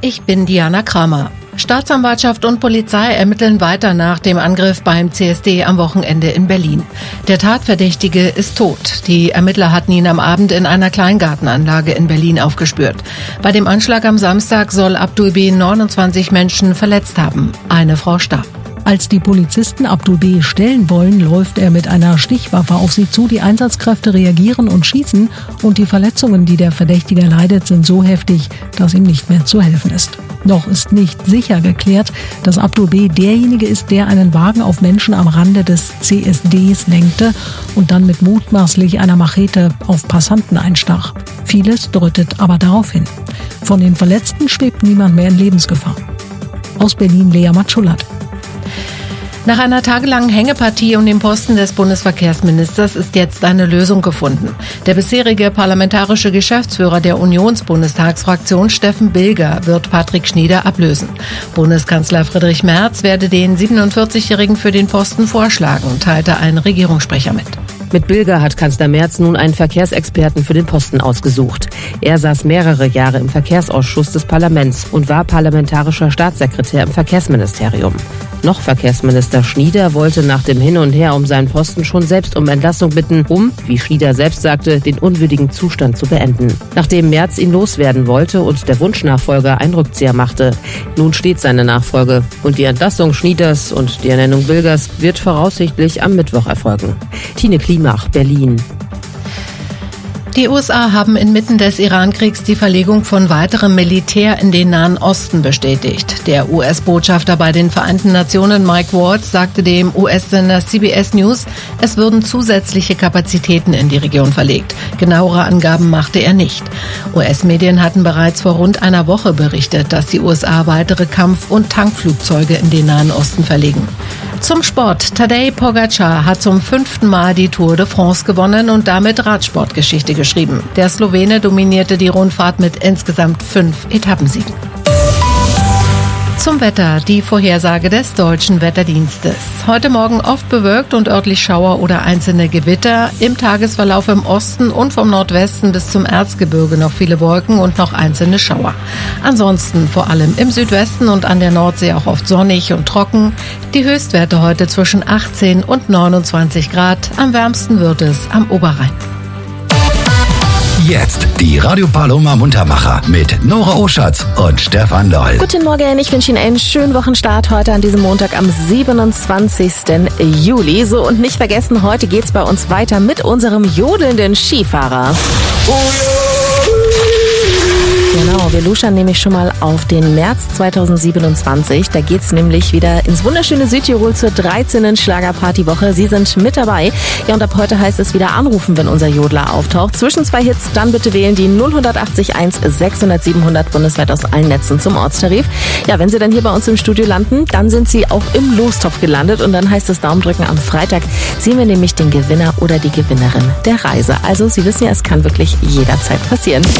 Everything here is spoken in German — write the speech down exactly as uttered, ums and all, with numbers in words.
Ich bin Diana Kramer. Staatsanwaltschaft und Polizei ermitteln weiter nach dem Angriff beim C S D am Wochenende in Berlin. Der Tatverdächtige ist tot. Die Ermittler hatten ihn am Abend in einer Kleingartenanlage in Berlin aufgespürt. Bei dem Anschlag am Samstag soll Abdul B. neunundzwanzig Menschen verletzt haben. Eine Frau starb. Als die Polizisten Abdul B. stellen wollen, läuft er mit einer Stichwaffe auf sie zu. Die Einsatzkräfte reagieren und schießen und die Verletzungen, die der Verdächtige leidet, sind so heftig, dass ihm nicht mehr zu helfen ist. Noch ist nicht sicher geklärt, dass Abdul B. derjenige ist, der einen Wagen auf Menschen am Rande des C S Ds lenkte und dann mit mutmaßlich einer Machete auf Passanten einstach. Vieles deutet aber darauf hin. Von den Verletzten schwebt niemand mehr in Lebensgefahr. Aus Berlin Lea Matschulat. Nach einer tagelangen Hängepartie um den Posten des Bundesverkehrsministers ist jetzt eine Lösung gefunden. Der bisherige parlamentarische Geschäftsführer der Unionsbundestagsfraktion Steffen Bilger wird Patrick Schnieder ablösen. Bundeskanzler Friedrich Merz werde den siebenundvierzigjährigen für den Posten vorschlagen, teilte ein Regierungssprecher mit. Mit Bilger hat Kanzler Merz nun einen Verkehrsexperten für den Posten ausgesucht. Er saß mehrere Jahre im Verkehrsausschuss des Parlaments und war parlamentarischer Staatssekretär im Verkehrsministerium. Noch Verkehrsminister Schnieder wollte nach dem Hin und Her um seinen Posten schon selbst um Entlassung bitten, um, wie Schnieder selbst sagte, den unwürdigen Zustand zu beenden. Nachdem Merz ihn loswerden wollte und der Wunschnachfolger einen Rückzieher machte. Nun steht seine Nachfolge und die Entlassung Schnieders und die Ernennung Bilgers wird voraussichtlich am Mittwoch erfolgen. Tine Klimach, Berlin. Die U S A haben inmitten des Iran-Kriegs die Verlegung von weiterem Militär in den Nahen Osten bestätigt. Der U S-Botschafter bei den Vereinten Nationen Mike Waltz sagte dem U S-Sender C B S News, es würden zusätzliche Kapazitäten in die Region verlegt. Genauere Angaben machte er nicht. U S-Medien hatten bereits vor rund einer Woche berichtet, dass die U S A weitere Kampf- und Tankflugzeuge in den Nahen Osten verlegen. Zum Sport. Tadej Pogačar hat zum fünften Mal die Tour de France gewonnen und damit Radsportgeschichte geschrieben. Der Slowene dominierte die Rundfahrt mit insgesamt fünf Etappensiegen. Zum Wetter, die Vorhersage des Deutschen Wetterdienstes. Heute Morgen oft bewölkt und örtlich Schauer oder einzelne Gewitter. Im Tagesverlauf im Osten und vom Nordwesten bis zum Erzgebirge noch viele Wolken und noch einzelne Schauer. Ansonsten vor allem im Südwesten und an der Nordsee auch oft sonnig und trocken. Die Höchstwerte heute zwischen achtzehn und neunundzwanzig Grad. Am wärmsten wird es am Oberrhein. Jetzt die Radio Paloma Muntermacher mit Nora Oschatz und Stefan Loll. Guten Morgen, ich wünsche Ihnen einen schönen Wochenstart heute an diesem Montag am siebenundzwanzigsten Juli. So, und nicht vergessen, heute geht's bei uns weiter mit unserem jodelnden Skifahrer. Genau, wir luschern nämlich schon mal auf den März zweitausendsiebenundzwanzig. Da geht's nämlich wieder ins wunderschöne Südtirol zur dreizehnten Schlagerpartywoche. Sie sind mit dabei. Ja, und ab heute heißt es wieder anrufen, wenn unser Jodler auftaucht. Zwischen zwei Hits, dann bitte wählen die null acht eins sechshundert siebenhundert bundesweit aus allen Netzen zum Ortstarif. Ja, wenn Sie dann hier bei uns im Studio landen, dann sind Sie auch im Lostopf gelandet und dann heißt es Daumen drücken. Am Freitag ziehen wir nämlich den Gewinner oder die Gewinnerin der Reise. Also Sie wissen ja, es kann wirklich jederzeit passieren.